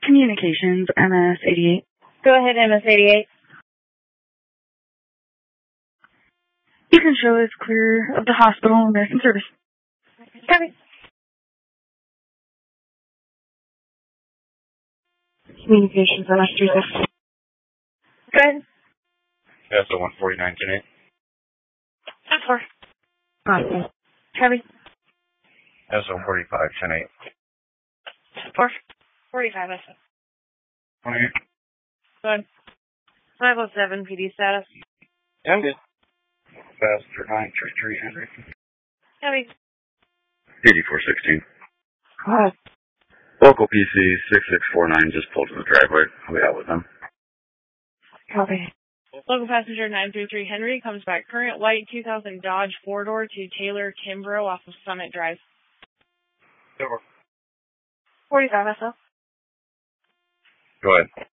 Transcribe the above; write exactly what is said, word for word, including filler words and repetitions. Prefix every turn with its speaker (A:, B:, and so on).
A: Communications, M S eighty-eight.
B: Go ahead, M S eighty-eight.
A: You can show it's clear of the hospital and nursing service.
B: Copy.
A: Communications, M S thirty-six.
B: Go ahead.
C: S O one forty-nine ten eight.
B: That's four.
A: Awesome.
B: Copy.
C: S O forty-five ten eight.
B: Four. forty-five, S O.
C: twenty-eight.
B: Go ahead. five oh seven, P D status.
C: Yeah, I'm good. Faster nine three three Henry.
B: Copy.
C: eighty-four sixteen.
A: Hi.
C: Local P C six six four nine just pulled to the driveway. We out with them.
A: Copy.
B: Local passenger nine three three Henry comes back current white two thousand Dodge four-door to Taylor Kimbrough off of Summit Drive.
C: Over.
B: forty-five, S O.
C: Go ahead.